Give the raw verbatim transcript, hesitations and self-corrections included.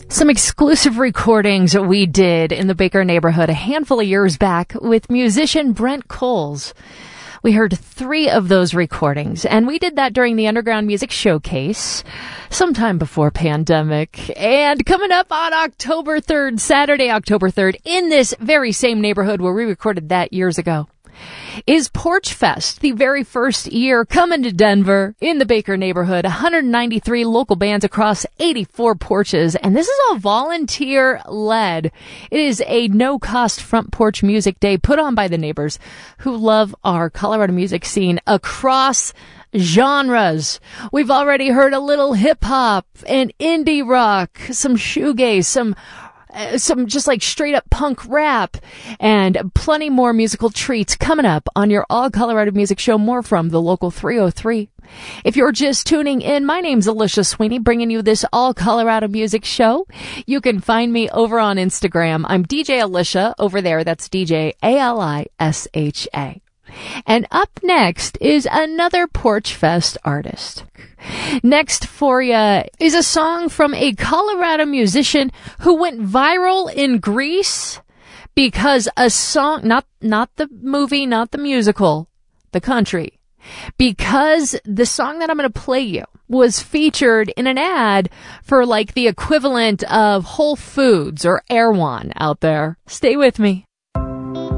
Some exclusive recordings we did in the Baker neighborhood a handful of years back with musician Brent Coles. We heard three of those recordings, and we did that during the Underground Music Showcase sometime before pandemic. And coming up on October third, Saturday, October third, in this very same neighborhood where we recorded that years ago, is Porch Fest, the very first year coming to Denver in the Baker neighborhood. one hundred ninety-three local bands across eighty-four porches, and this is all volunteer-led. It is a no-cost front porch music day put on by the neighbors who love our Colorado music scene across genres. We've already heard a little hip-hop and indie rock, some shoegaze, some Uh, some just like straight up punk rap, and plenty more musical treats coming up on your All Colorado Music Show. More from the local three oh three. If you're just tuning in, my name's Alicia Sweeney, bringing you this All Colorado Music Show. You can find me over on Instagram. I'm D J Alicia over there. That's D J A L I S H A. And up next is another Porch Fest artist. Next for you is a song from a Colorado musician who went viral in Greece because a song, not, not the movie, not the musical, the country, because the song that I'm going to play you was featured in an ad for like the equivalent of Whole Foods or Erewhon out there. Stay with me.